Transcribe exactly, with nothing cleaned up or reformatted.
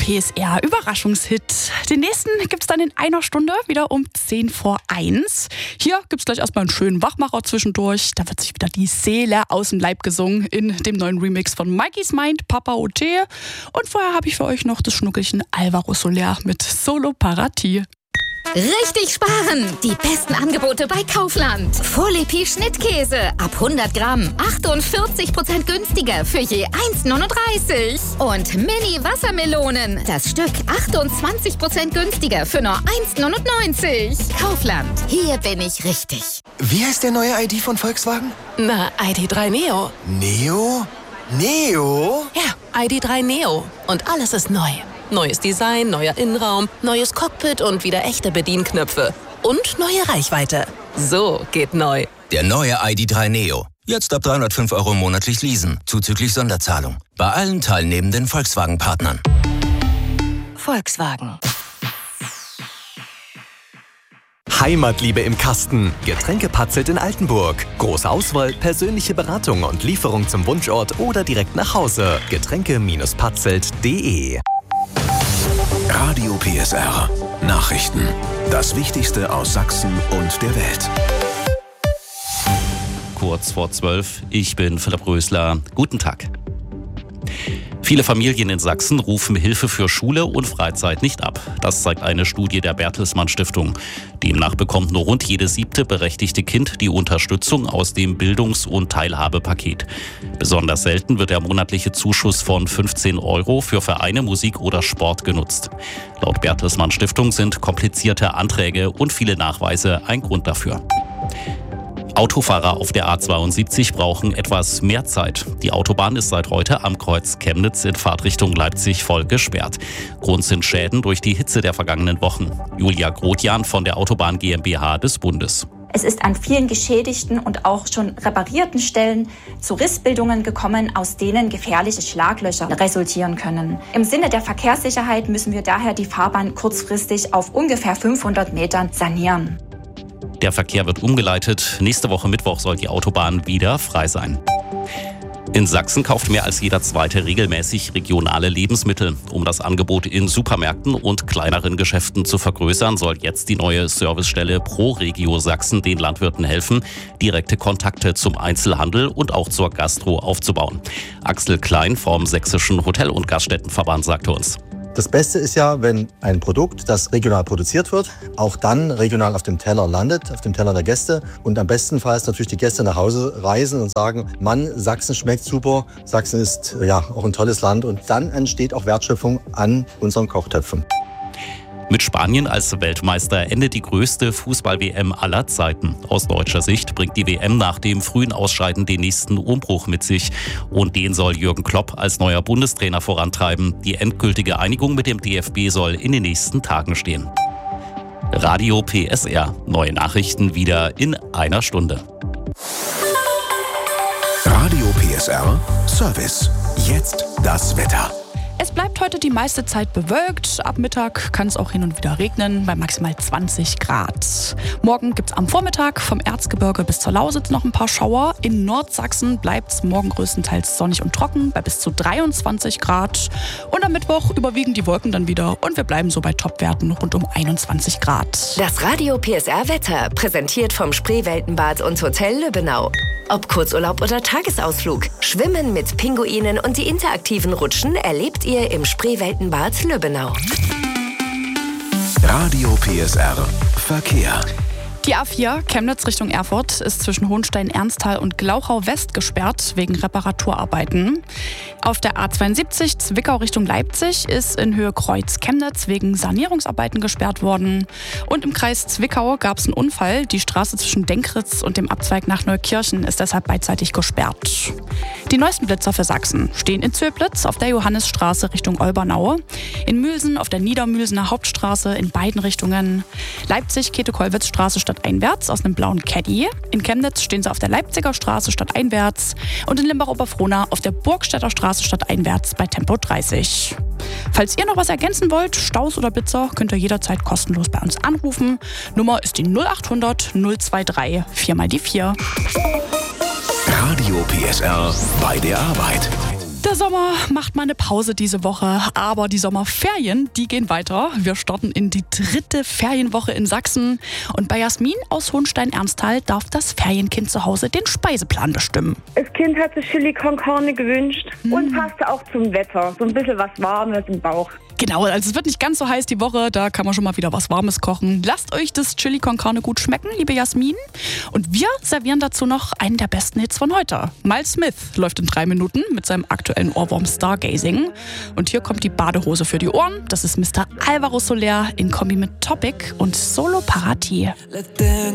P S R Überraschungshit. Den nächsten gibt's dann in einer Stunde, wieder um zehn vor eins. Hier gibt's gleich erstmal einen schönen Wachmacher zwischendurch. Da wird sich wieder die Seele aus dem Leib gesungen in dem neuen Remix von Mikey's Mind, Papa O T. Und vorher habe ich für euch noch das Schnuckelchen Alvaro Soler mit Solo para ti. Richtig sparen! Die besten Angebote bei Kaufland. Folepi Schnittkäse ab hundert Gramm. achtundvierzig Prozent günstiger für je eins neununddreißig. Und Mini-Wassermelonen. Das Stück achtundzwanzig Prozent günstiger für nur eins neunundneunzig. Kaufland. Hier bin ich richtig. Wie heißt der neue I D von Volkswagen? Na, I D drei Neo. Neo? Neo? Ja, I D drei Neo. Und alles ist neu. Neues Design, neuer Innenraum, neues Cockpit und wieder echte Bedienknöpfe. Und neue Reichweite. So geht neu. Der neue I D drei Neo. Jetzt ab dreihundertfünf Euro monatlich leasen, zuzüglich Sonderzahlung. Bei allen teilnehmenden Volkswagen-Partnern. Volkswagen. Heimatliebe im Kasten. Getränke Patzelt in Altenburg. Große Auswahl, persönliche Beratung und Lieferung zum Wunschort oder direkt nach Hause. Getränke Patzelt punkt de. Radio P S R. Nachrichten. Das Wichtigste aus Sachsen und der Welt. Kurz vor zwölf, ich bin Philipp Rösler. Guten Tag. Viele Familien in Sachsen rufen Hilfe für Schule und Freizeit nicht ab. Das zeigt eine Studie der Bertelsmann Stiftung. Demnach bekommt nur rund jedes siebte berechtigte Kind die Unterstützung aus dem Bildungs- und Teilhabepaket. Besonders selten wird der monatliche Zuschuss von fünfzehn Euro für Vereine, Musik oder Sport genutzt. Laut Bertelsmann Stiftung sind komplizierte Anträge und viele Nachweise ein Grund dafür. Autofahrer auf der A zweiundsiebzig brauchen etwas mehr Zeit. Die Autobahn ist seit heute am Kreuz Chemnitz in Fahrtrichtung Leipzig voll gesperrt. Grund sind Schäden durch die Hitze der vergangenen Wochen. Julia Grotjan von der Autobahn GmbH des Bundes. Es ist an vielen geschädigten und auch schon reparierten Stellen zu Rissbildungen gekommen, aus denen gefährliche Schlaglöcher resultieren können. Im Sinne der Verkehrssicherheit müssen wir daher die Fahrbahn kurzfristig auf ungefähr fünfhundert Metern sanieren. Der Verkehr wird umgeleitet. Nächste Woche Mittwoch soll die Autobahn wieder frei sein. In Sachsen kauft mehr als jeder Zweite regelmäßig regionale Lebensmittel. Um das Angebot in Supermärkten und kleineren Geschäften zu vergrößern, soll jetzt die neue Servicestelle ProRegio Sachsen den Landwirten helfen, direkte Kontakte zum Einzelhandel und auch zur Gastro aufzubauen. Axel Klein vom Sächsischen Hotel- und Gaststättenverband sagte uns: Das Beste ist ja, wenn ein Produkt, das regional produziert wird, auch dann regional auf dem Teller landet, auf dem Teller der Gäste. Und am bestenfalls natürlich die Gäste nach Hause reisen und sagen, Mann, Sachsen schmeckt super, Sachsen ist ja auch ein tolles Land. Und dann entsteht auch Wertschöpfung an unseren Kochtöpfen. Mit Spanien als Weltmeister endet die größte Fußball-W M aller Zeiten. Aus deutscher Sicht bringt die W M nach dem frühen Ausscheiden den nächsten Umbruch mit sich. Und den soll Jürgen Klopp als neuer Bundestrainer vorantreiben. Die endgültige Einigung mit dem D F B soll in den nächsten Tagen stehen. Radio P S R. Neue Nachrichten wieder in einer Stunde. Radio P S R Service. Jetzt das Wetter. Es bleibt heute die meiste Zeit bewölkt. Ab Mittag kann es auch hin und wieder regnen bei maximal zwanzig Grad. Morgen gibt es am Vormittag vom Erzgebirge bis zur Lausitz noch ein paar Schauer. In Nordsachsen bleibt es morgen größtenteils sonnig und trocken bei bis zu dreiundzwanzig Grad. Und am Mittwoch überwiegen die Wolken dann wieder und wir bleiben so bei Topwerten rund um einundzwanzig Grad. Das Radio P S R Wetter, präsentiert vom Spreeweltenbad und Hotel Lübbenau. Ob Kurzurlaub oder Tagesausflug, Schwimmen mit Pinguinen und die interaktiven Rutschen erlebt ihr im Spreeweltenbad Lübbenau. Radio P S R Verkehr. Die A vier Chemnitz Richtung Erfurt ist zwischen Hohenstein-Ernsthal und Glauchau-West gesperrt wegen Reparaturarbeiten. Auf der A zweiundsiebzig Zwickau Richtung Leipzig ist in Höhe Kreuz Chemnitz wegen Sanierungsarbeiten gesperrt worden. Und im Kreis Zwickau gab es einen Unfall. Die Straße zwischen Denkritz und dem Abzweig nach Neukirchen ist deshalb beidseitig gesperrt. Die neuesten Blitzer für Sachsen stehen in Zöblitz auf der Johannisstraße Richtung Olbernau, in Mülsen auf der Niedermülsener Hauptstraße in beiden Richtungen, Leipzig Käthe-Kollwitz-Straße stadteinwärts aus einem blauen Caddy, in Chemnitz stehen sie auf der Leipziger Straße stadteinwärts und in Limbach-Oberfrohna auf der Burgstädter Straße stadteinwärts bei Tempo dreißig. Falls ihr noch was ergänzen wollt, Staus oder Blitzer, könnt ihr jederzeit kostenlos bei uns anrufen. Nummer ist die null achthundert null drei drei vier mal die vier. Radio P S R bei der Arbeit. Da Der Sommer macht mal eine Pause diese Woche, aber die Sommerferien, die gehen weiter. Wir starten in die dritte Ferienwoche in Sachsen. Und bei Jasmin aus Hohenstein-Ernsthal darf das Ferienkind zu Hause den Speiseplan bestimmen. Das Kind hat sich Chili con Carne gewünscht hm. und passte auch zum Wetter. So ein bisschen was Warmes im Bauch. Genau, also es wird nicht ganz so heiß die Woche, da kann man schon mal wieder was Warmes kochen. Lasst euch das Chili con Carne gut schmecken, liebe Jasmin. Und wir servieren dazu noch einen der besten Hits von heute. Miles Smith läuft in drei Minuten mit seinem aktuellen Ohrwurm Stargazing. Und hier kommt die Badehose für die Ohren. Das ist Mister Alvaro Soler in Kombi mit Topic und Solo Parati.